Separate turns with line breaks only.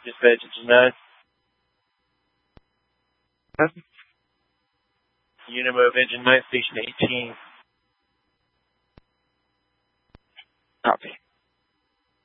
Dispatch engine 9. Unit move engine 9, station 18.
Copy.